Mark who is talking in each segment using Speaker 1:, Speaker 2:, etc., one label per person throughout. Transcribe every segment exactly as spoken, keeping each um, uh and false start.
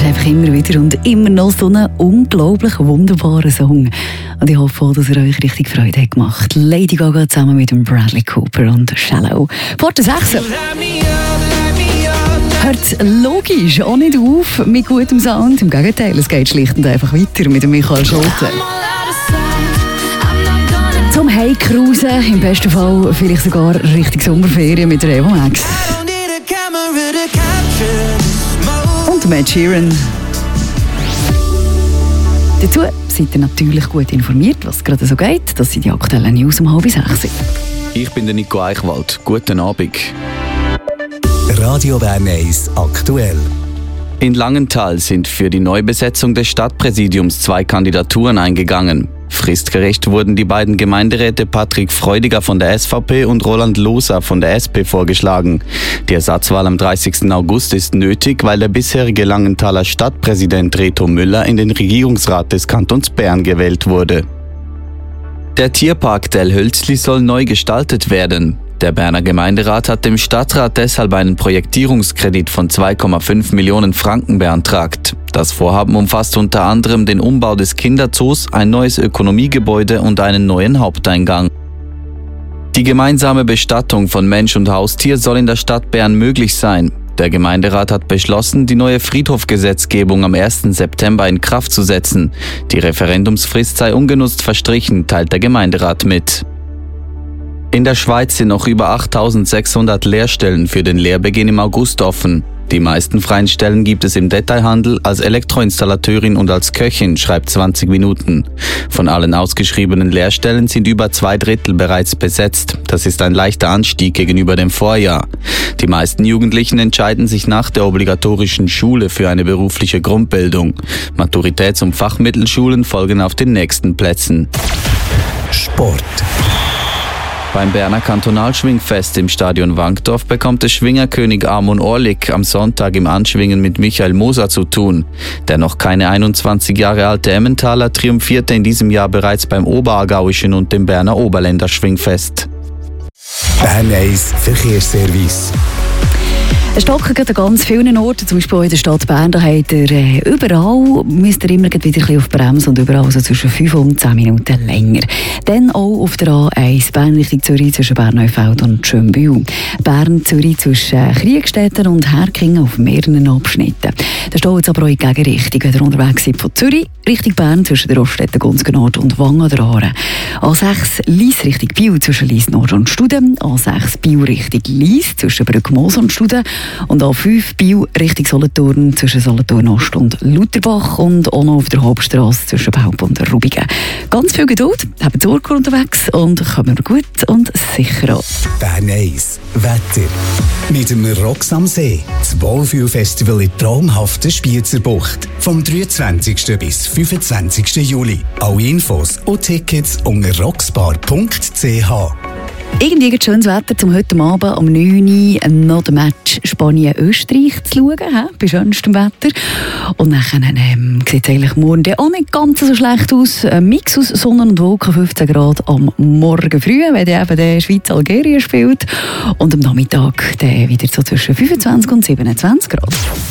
Speaker 1: ist einfach immer wieder und immer noch so ein unglaublich wunderbarer Song. Und ich hoffe, dass er euch richtig Freude hat gemacht. Lady Gaga zusammen mit dem Bradley Cooper und Shallow. Vor der sechs. Hört logisch auch nicht auf mit gutem Sound. Im Gegenteil, es geht schlicht und einfach weiter mit dem Michael Schulte. Zum Heimcruisen, im besten Fall vielleicht sogar Richtung Sommerferien mit der Eva Max. Und Matt Sheeran. Dazu seid ihr natürlich gut informiert, was gerade so geht. Das sind die aktuellen News um halb sechs.
Speaker 2: Ich bin der Nico Eichwald. Guten Abend.
Speaker 3: Radio Bern eins aktuell.
Speaker 2: In Langenthal sind für die Neubesetzung des Stadtpräsidiums zwei Kandidaturen eingegangen. Fristgerecht wurden die beiden Gemeinderäte Patrick Freudiger von der S V P und Roland Loser von der S P vorgeschlagen. Die Ersatzwahl am dreißigsten August ist nötig, weil der bisherige Langenthaler Stadtpräsident Reto Müller in den Regierungsrat des Kantons Bern gewählt wurde. Der Tierpark Dellhölzli soll neu gestaltet werden. Der Berner Gemeinderat hat dem Stadtrat deshalb einen Projektierungskredit von zwei Komma fünf Millionen Franken beantragt. Das Vorhaben umfasst unter anderem den Umbau des Kinderzoos, ein neues Ökonomiegebäude und einen neuen Haupteingang. Die gemeinsame Bestattung von Mensch und Haustier soll in der Stadt Bern möglich sein. Der Gemeinderat hat beschlossen, die neue Friedhofgesetzgebung am ersten September in Kraft zu setzen. Die Referendumsfrist sei ungenutzt verstrichen, teilt der Gemeinderat mit. In der Schweiz sind noch über achttausendsechshundert Lehrstellen für den Lehrbeginn im August offen. Die meisten freien Stellen gibt es im Detailhandel, als Elektroinstallateurin und als Köchin, schreibt zwanzig Minuten. Von allen ausgeschriebenen Lehrstellen sind über zwei Drittel bereits besetzt. Das ist ein leichter Anstieg gegenüber dem Vorjahr. Die meisten Jugendlichen entscheiden sich nach der obligatorischen Schule für eine berufliche Grundbildung. Maturitäts- und Fachmittelschulen folgen auf den nächsten Plätzen.
Speaker 3: Sport.
Speaker 2: Beim Berner Kantonalschwingfest im Stadion Wankdorf bekommt der Schwingerkönig Amon Orlik am Sonntag im Anschwingen mit Michael Moser zu tun. Der noch keine einundzwanzig Jahre alte Emmentaler triumphierte in diesem Jahr bereits beim Oberaargauischen und dem Berner Oberländer Schwingfest.
Speaker 3: Bern eins Verkehrsservice.
Speaker 1: Es stocken an ganz vielen Orten, zum Beispiel in der Stadt Bern, da habt ihr äh, überall, müsst ihr immer wieder ein bisschen auf Bremse und überall so zwischen fünf und zehn Minuten länger. Dann auch auf der A eins, Bern Richtung Zürich zwischen Bernneufeld und Schönbühl. Bern-Zürich zwischen Kriegstetten und Herkingen auf mehreren Abschnitten. Da steht jetzt aber auch in die Gegenrichtung, wenn ihr unterwegs seid von Zürich Richtung Bern zwischen der Roststätten Gunzgen-Nord und Wangen an der Aare. A sechs Lies Richtung Biel zwischen Lies Nord und Studen. A sechs Biel Richtung Lies zwischen Brückmoos und Studen. Und A fünf Biel Richtung Solothurn zwischen Solothurn Ost und Lutherbach und auch noch auf der Hauptstrasse zwischen Baub und Rubigen. Ganz viel Geduld, haben Sorge unterwegs und kommen wir gut und sicher an.
Speaker 3: Bern eins Wetter. Mit dem Rocks am See. Das Wohlfühlfestival in traumhaften Spiezerbucht. Vom dreiundzwanzigsten bis fünfundzwanzigsten Juli. Alle Infos und Tickets unter rocksbar punkt c h.
Speaker 1: Irgendwie ein schönes Wetter, um heute Abend um neun Uhr noch den Match Spanien-Österreich zu schauen, he, bei schönstem Wetter. Und dann ähm, sieht es eigentlich morgen auch nicht ganz so schlecht aus. Ein Mix aus Sonne und Wolken, fünfzehn Grad am Morgen früh, wenn eben der Schweiz-Algerien spielt. Und am Nachmittag der wieder so zwischen fünfundzwanzig und siebenundzwanzig Grad.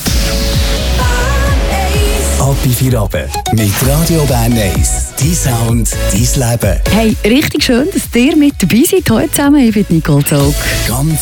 Speaker 3: Ab in vier Abend mit Radio Bern eins. Dein Sound, dein Leben.
Speaker 1: Hey, richtig schön, dass ihr mit dabei seid heute zusammen. Ich bin Nicole Zog.
Speaker 3: Ganz